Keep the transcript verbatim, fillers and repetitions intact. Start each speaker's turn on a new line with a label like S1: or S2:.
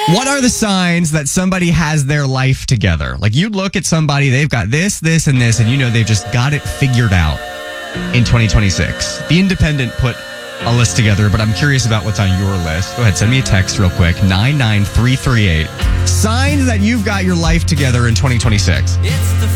S1: What are the signs that somebody has their life together? Like you look at somebody, they've got this, this, and this, and you know they've just got it figured out in twenty twenty-six. The Independent put a list together, but I'm curious about what's on your list. Go ahead, send me a text real quick, nine nine three three eight. Signs that you've got your life together in twenty twenty-six.
S2: It's the